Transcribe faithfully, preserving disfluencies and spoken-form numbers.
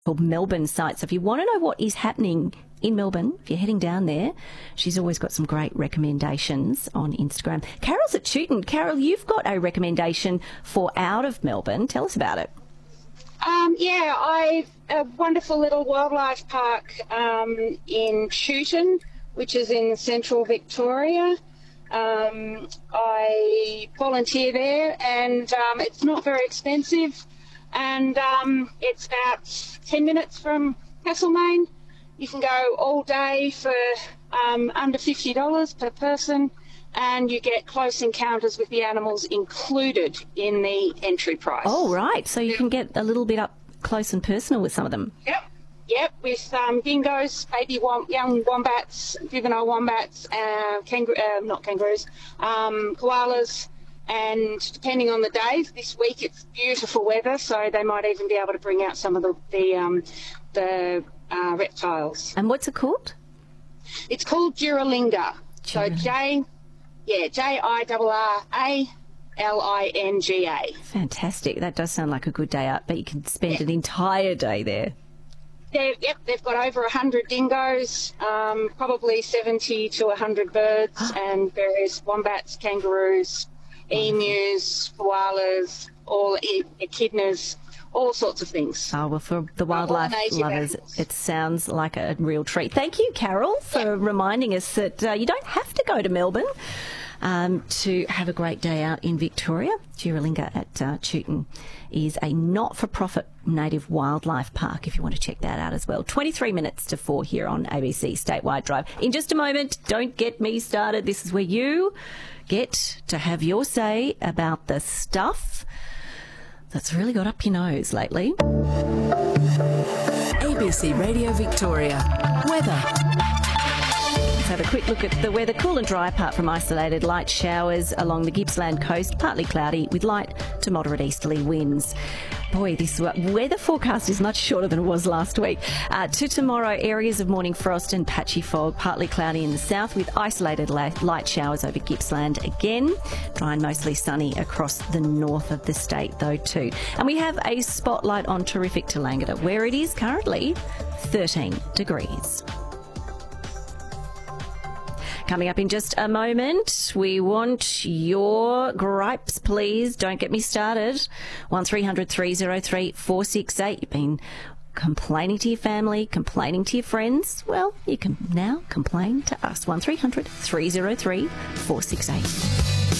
called Melbourne Site. So if you want to know what is happening in Melbourne, if you're heading down there, she's always got some great recommendations on Instagram. Carol's at Chewton. Carol, you've got a recommendation for out of Melbourne. Tell us about it. Um, yeah, I a wonderful little wildlife park um, in Chewton, which is in central Victoria. Um, I volunteer there, and um, it's not very expensive, and um, it's about ten minutes from Castlemaine. You can go all day for um, under fifty dollars per person, and you get close encounters with the animals included in the entry price. Oh, right. So you can get a little bit up close and personal with some of them. Yep. Yep, with um, dingoes, baby wom- young wombats, juvenile wombats, uh, kangaroo, uh, not kangaroos, um, koalas, and depending on the day, this week it's beautiful weather, so they might even be able to bring out some of the the, um, the uh, reptiles. And what's it called? It's called Juralinga. So J, yeah, J I R R A L I N G A. Fantastic. That does sound like a good day out, but you can spend yeah. an entire day there. They're, yep, they've got over one hundred dingoes, um, probably seventy to one hundred birds, and various wombats, kangaroos, emus, koalas, all e- echidnas, all sorts of things. Oh, well, for the wildlife lovers, animals. It sounds like a real treat. Thank you, Carol, for yep. reminding us that uh, you don't have to go to Melbourne um, to have a great day out in Victoria. Juralinga at uh, Chewton is a not-for-profit native wildlife park, if you want to check that out as well. twenty-three minutes to four here on A B C Statewide Drive. In just a moment, don't get me started. This is where you get to have your say about the stuff that's really got up your nose lately. A B C Radio Victoria. Weather. Let's have a quick look at the weather. Cool and dry apart from isolated light showers along the Gippsland coast. Partly cloudy with light to moderate easterly winds. Boy, this weather forecast is much shorter than it was last week. Uh, to tomorrow, areas of morning frost and patchy fog. Partly cloudy in the south with isolated light showers over Gippsland again. Dry and mostly sunny across the north of the state though too. And we have a spotlight on terrific Tallangatta, where it is currently thirteen degrees. Coming up in just a moment, we want your gripes, please. Don't get me started. one three hundred three oh three four six eight. You've been complaining to your family, complaining to your friends. Well, you can now complain to us. one three hundred three oh three four six eight.